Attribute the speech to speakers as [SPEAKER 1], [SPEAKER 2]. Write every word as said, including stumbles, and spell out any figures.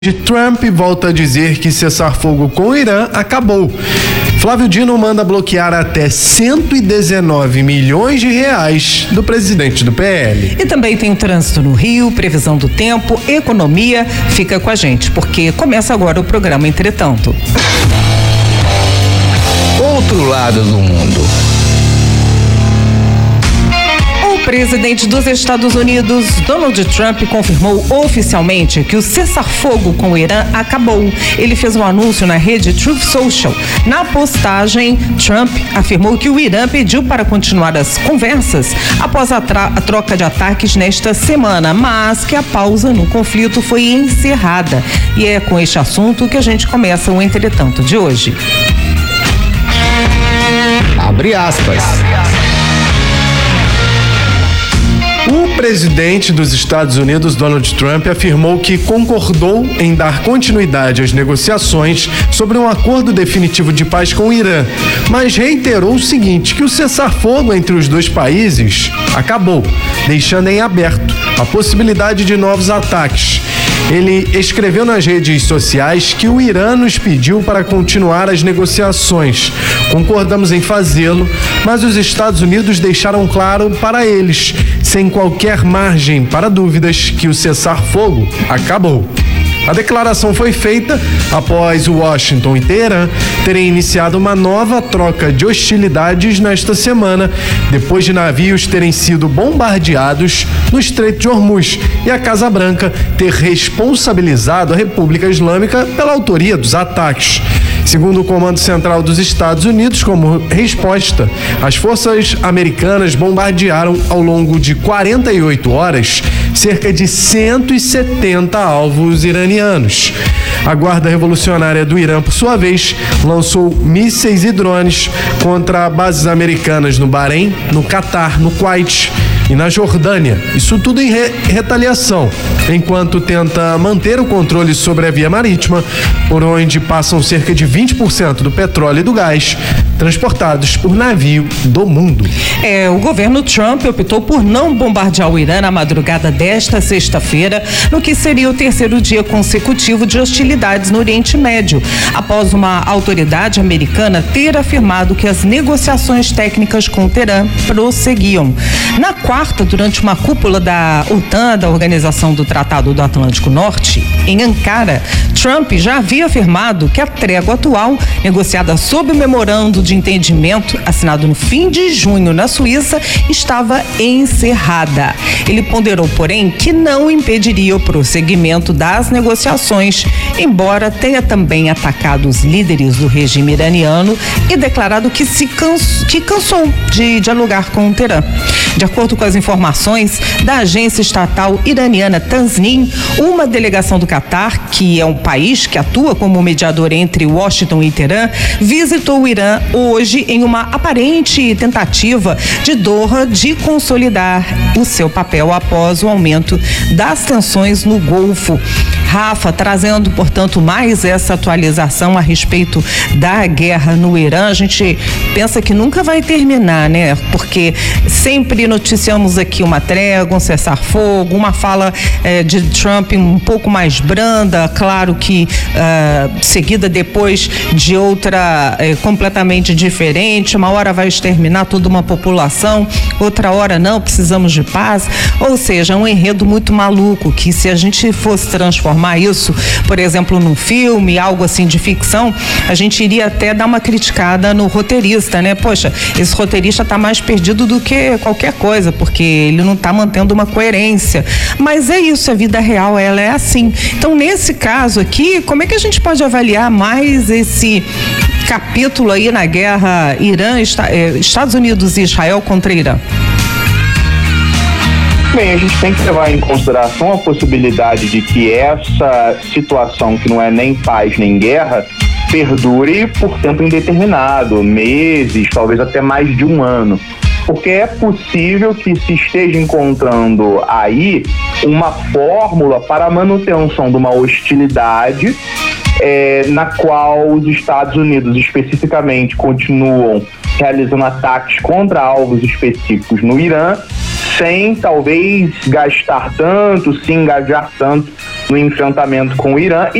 [SPEAKER 1] Trump volta a dizer que cessar-fogo com o Irã acabou. Flávio Dino manda bloquear até cento e dezenove milhões de reais do presidente do P L.
[SPEAKER 2] E também tem o trânsito no Rio, previsão do tempo, economia. Fica com a gente, porque começa agora o programa Entretanto.
[SPEAKER 3] Outro lado do mundo.
[SPEAKER 2] O presidente dos Estados Unidos, Donald Trump, confirmou oficialmente que o cessar-fogo com o Irã acabou. Ele fez um anúncio na rede Truth Social. Na postagem, Trump afirmou que o Irã pediu para continuar as conversas após a, tra- a troca de ataques nesta semana, mas que a pausa no conflito foi encerrada. E é com este assunto que a gente começa o Entretanto de hoje.
[SPEAKER 3] Abre aspas.
[SPEAKER 1] O presidente dos Estados Unidos, Donald Trump, afirmou que concordou em dar continuidade às negociações sobre um acordo definitivo de paz com o Irã, mas reiterou o seguinte, que o cessar-fogo entre os dois países acabou, deixando em aberto a possibilidade de novos ataques. Ele escreveu nas redes sociais que o Irã nos pediu para continuar as negociações. Concordamos em fazê-lo, mas os Estados Unidos deixaram claro para eles, sem qualquer margem para dúvidas, que o cessar-fogo acabou. A declaração foi feita após Washington e Teherã terem iniciado uma nova troca de hostilidades nesta semana, depois de navios terem sido bombardeados no Estreito de Hormuz e a Casa Branca ter responsabilizado a República Islâmica pela autoria dos ataques. Segundo o Comando Central dos Estados Unidos, como resposta, as forças americanas bombardearam ao longo de quarenta e oito horas cerca de cento e setenta alvos iranianos. A Guarda Revolucionária do Irã, por sua vez, lançou mísseis e drones contra bases americanas no Bahrein, no Catar, no Kuwait e na Jordânia. Isso tudo em re- retaliação, enquanto tenta manter o controle sobre a via marítima, por onde passam cerca de vinte por cento do petróleo e do gás transportados por navio do mundo.
[SPEAKER 2] É, o governo Trump optou por não bombardear o Irã na madrugada desta sexta-feira, no que seria o terceiro dia consecutivo de hostilidades no Oriente Médio, após uma autoridade americana ter afirmado que as negociações técnicas com o Teherã prosseguiam. Na quarta, durante uma cúpula da OTAN, da Organização do Tratado do Atlântico Norte, em Ankara, Trump já havia afirmado que a trégua atual, negociada sob o memorando de entendimento assinado no fim de junho na Suíça, estava encerrada. Ele ponderou, porém, que não impediria o prosseguimento das negociações, embora tenha também atacado os líderes do regime iraniano e declarado que se canso, que cansou de dialogar com o Teherã. De acordo com as informações da agência estatal iraniana Tasnim, uma delegação do Catar, que é um país que atua como mediador entre Washington e Teherã, visitou o Irã hoje em uma aparente tentativa de Doha de consolidar o seu papel após o aumento das tensões no Golfo. Rafa, trazendo, portanto, mais essa atualização a respeito da guerra no Irã, a gente pensa que nunca vai terminar, né? Porque sempre noticiamos aqui uma trégua, um cessar-fogo, uma fala eh, de Trump um pouco mais branda, claro que uh, seguida depois de outra eh, completamente diferente, uma hora vai exterminar toda uma população, outra hora não, precisamos de paz, ou seja, um enredo muito maluco, que se a gente fosse transformar isso, por exemplo, num filme, algo assim de ficção, a gente iria até dar uma criticada no roteirista, né? Poxa, esse roteirista tá mais perdido do que qualquer coisa, porque ele não tá mantendo uma coerência. Mas é isso, a vida real, ela é assim. Então, nesse caso aqui, como é que a gente pode avaliar mais esse capítulo aí na guerra Irã, Estados Unidos e Israel contra Irã?
[SPEAKER 4] Bem, a gente tem que levar em consideração a possibilidade de que essa situação, que não é nem paz nem guerra, perdure por tempo indeterminado, meses, talvez até mais de um ano. Porque é possível que se esteja encontrando aí uma fórmula para a manutenção de uma hostilidade é, na qual os Estados Unidos especificamente continuam realizando ataques contra alvos específicos no Irã, sem talvez gastar tanto, se engajar tanto no enfrentamento com o Irã